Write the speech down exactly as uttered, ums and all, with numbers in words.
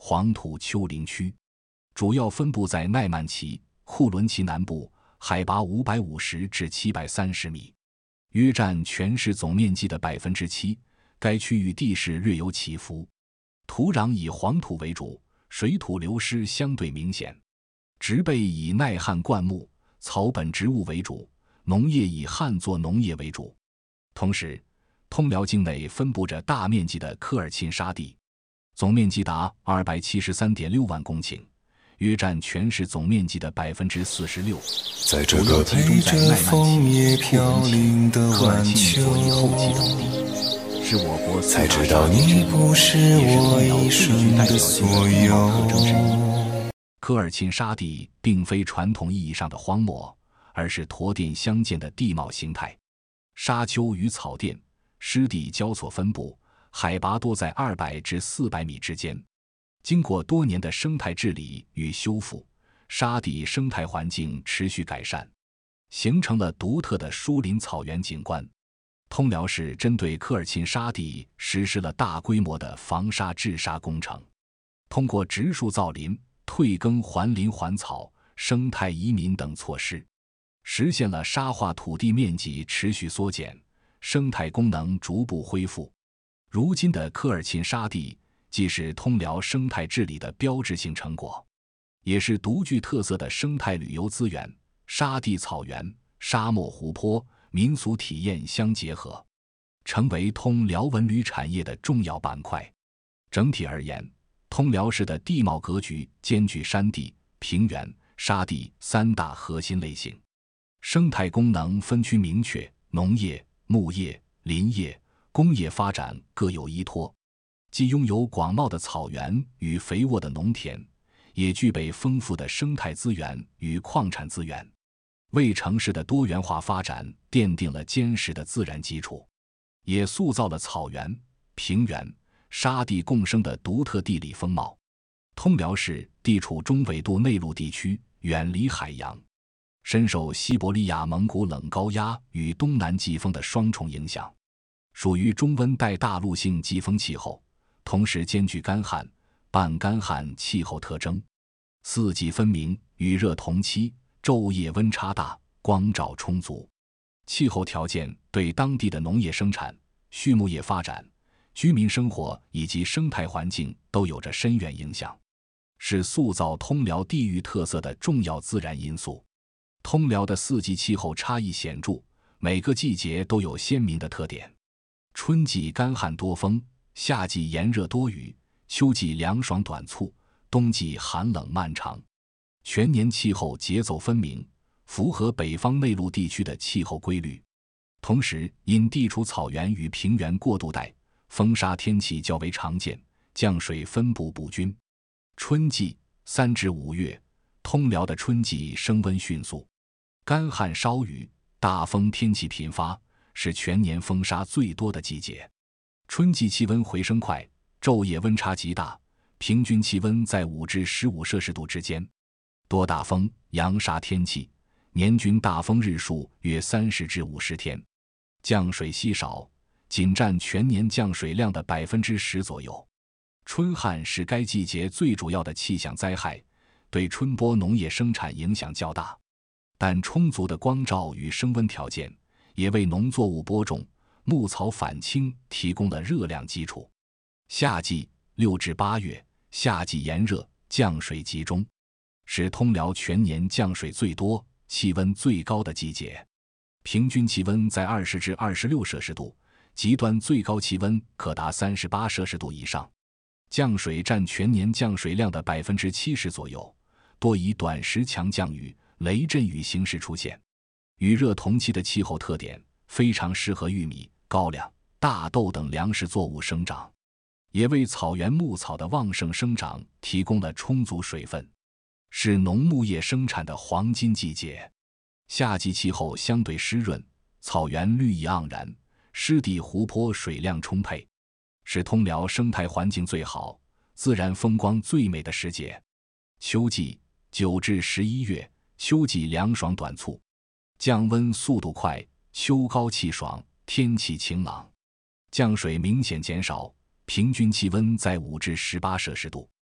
黄土丘陵区，主要分布在奈曼齐、库伦齐南部，海拔五百五十至七百三十米，约占全市总面积的 百分之七。 该区域地势略有起伏，土壤以黄土为主，水土流失相对明显。植被以耐旱灌木、草本植物为主，农业以旱作农业为主。同时，通辽境内分布着大面积的科尔沁沙地，总面积达 二百七十三点六万公顷，约占全市总面积的 百分之四十六。 在这个陪着枫叶飘零的晚秋， 是我国才知道你不是我一生的所有。 科尔沁沙地并非传统意义上的荒漠，而是驼甸相间的地貌形态，沙丘与草甸、湿地交错分布，海拔多在二百至四百米之间。经过多年的生态治理与修复，沙地生态环境持续改善，形成了独特的疏林草原景观。通辽市针对科尔沁沙地实施了大规模的防沙治沙工程，通过植树造林、退耕还林还草、生态移民等措施，实现了沙化土地面积持续缩减，生态功能逐步恢复。如今的科尔沁沙地既是通辽生态治理的标志性成果，也是独具特色的生态旅游资源。沙地草原、沙漠湖泊、民俗体验相结合，成为通辽文旅产业的重要板块。整体而言，通辽市的地貌格局兼具山地、平原、沙地三大核心类型，生态功能分区明确，农业、牧业、林业、工业发展各有依托，既拥有广袤的草原与肥沃的农田，也具备丰富的生态资源与矿产资源，为城市的多元化发展奠定了坚实的自然基础，也塑造了草原、平原、沙地共生的独特地理风貌。通辽市地处中纬度内陆地区，远离海洋，深受西伯利亚蒙古冷高压与东南季风的双重影响，属于中温带大陆性季风气候，同时兼具干旱、半干旱气候特征，四季分明，雨热同期，昼夜温差大，光照充足。气候条件对当地的农业生产、畜牧业发展、居民生活以及生态环境都有着深远影响，是塑造通辽地域特色的重要自然因素。通辽的四季气候差异显著，每个季节都有鲜明的特点。春季干旱多风，夏季炎热多雨，秋季凉爽短促，冬季寒冷漫长，全年气候节奏分明，符合北方内陆地区的气候规律。同时，因地处草原与平原过渡带，风沙天气较为常见，降水分布不均。春季三至五月，通辽的春季升温迅速，干旱少雨，大风天气频发，是全年风沙最多的季节。春季气温回升快，昼夜温差极大，平均气温在五至十五摄氏度之间，多大风、扬沙天气，年均大风日数约三十至五十天，降水稀少，仅占全年降水量的 百分之十 左右。春旱是该季节最主要的气象灾害，对春播农业生产影响较大，但充足的光照与升温条件也为农作物播种、牧草返青提供了热量基础。夏季六至八月，夏季炎热，降水集中，是通辽全年降水最多、气温最高的季节，平均气温在二十至二十六摄氏度，极端最高气温可达三十八摄氏度以上。降水占全年降水量的 百分之七十 左右，多以短时强降雨、雷阵雨形式出现。与热同期的气候特点非常适合玉米、高粱、大豆等粮食作物生长，也为草原牧草的旺盛生长提供了充足水分，是农牧业生产的黄金季节。夏季气候相对湿润，草原绿意盎然，湿地湖泊水量充沛，是通辽生态环境最好、自然风光最美的时节。秋季九至十一月，秋季凉爽短促，降温速度快，秋高气爽，天气晴朗，降水明显减少，平均气温在五至十八摄氏度。